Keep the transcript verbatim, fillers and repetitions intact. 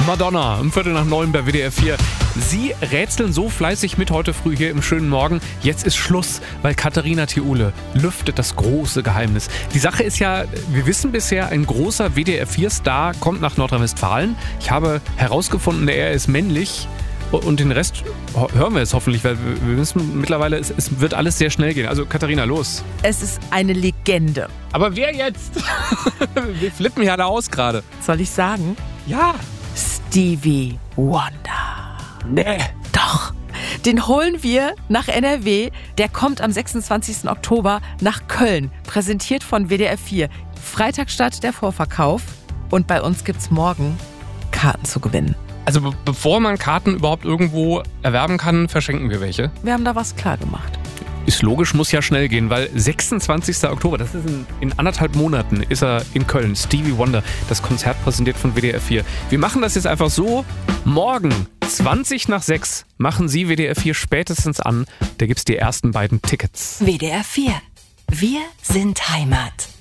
Madonna, um Viertel nach neun bei W D R vier. Sie rätseln so fleißig mit heute früh hier im schönen Morgen. Jetzt ist Schluss, weil Katharina Thiule lüftet das große Geheimnis. Die Sache ist ja, wir wissen bisher, ein großer W D R vier Star kommt nach Nordrhein-Westfalen. Ich habe herausgefunden, er ist männlich. Und den Rest hören wir jetzt hoffentlich, weil wir wissen mittlerweile, es, es wird alles sehr schnell gehen. Also Katharina, los. Es ist eine Legende. Aber wer jetzt? Wir flippen ja da aus gerade. Soll ich sagen? Ja. Stevie Wonder. Nee. Doch. Den holen wir nach N R W. Der kommt am sechsundzwanzigsten Oktober nach Köln. Präsentiert von W D R vier. Freitag startet der Vorverkauf. Und bei uns gibt's morgen Karten zu gewinnen. Also be- bevor man Karten überhaupt irgendwo erwerben kann, verschenken wir welche. Wir haben da was klar gemacht. Ist logisch, muss ja schnell gehen, weil sechsundzwanzigsten Oktober, das ist in, in anderthalb Monaten, ist er in Köln. Stevie Wonder, das Konzert präsentiert von W D R vier. Wir machen das jetzt einfach so. Morgen, zwanzig nach sechs, machen Sie W D R vier spätestens an. Da gibt's die ersten beiden Tickets. W D R vier. Wir sind Heimat.